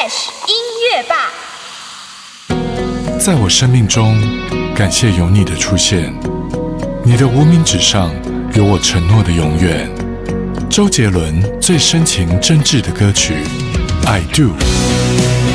Fresh 音乐吧。 在我生命中，感谢有你的出现，你的无名指上有我承诺的永远。周杰伦最深情真挚的歌曲《I Do》。